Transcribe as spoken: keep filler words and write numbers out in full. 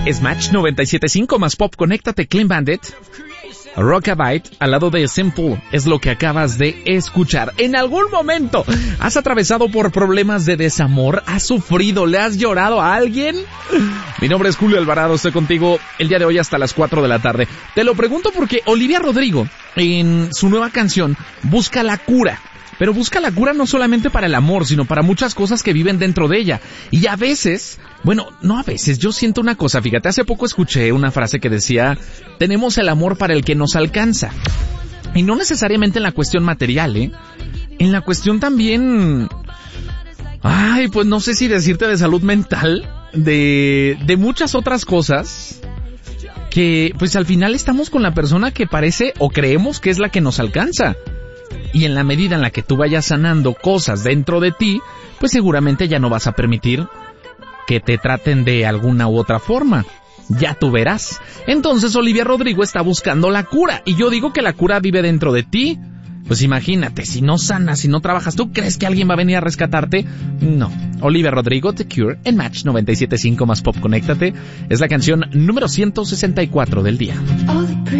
Smash noventa y siete punto cinco más Pop, conéctate, Clean Bandit. Rockabye, al lado de Simple, es lo que acabas de escuchar. En algún momento has atravesado por problemas de desamor, has sufrido, le has llorado a alguien. Mi nombre es Julio Alvarado, estoy contigo el día de hoy hasta las cuatro de la tarde. Te lo pregunto porque Olivia Rodrigo, en su nueva canción, busca la cura. Pero busca la cura no solamente para el amor, sino para muchas cosas que viven dentro de ella. Y a veces, bueno, no a veces, yo siento una cosa, fíjate, hace poco escuché una frase que decía, tenemos el amor para el que nos alcanza. Y no necesariamente en la cuestión material, ¿eh? En la cuestión también, ay, pues no sé si decirte de salud mental, de, de muchas otras cosas, que pues al final estamos con la persona que parece o creemos que es la que nos alcanza. Y en la medida en la que tú vayas sanando cosas dentro de ti, pues seguramente ya no vas a permitir que te traten de alguna u otra forma. Ya tú verás. Entonces Olivia Rodrigo está buscando la cura. Y yo digo que la cura vive dentro de ti. Pues imagínate, si no sanas, si no trabajas, ¿tú crees que alguien va a venir a rescatarte? No. Olivia Rodrigo, The Cure, en Match noventa y siete punto cinco más Pop, conéctate. Es la canción número ciento sesenta y cuatro del día.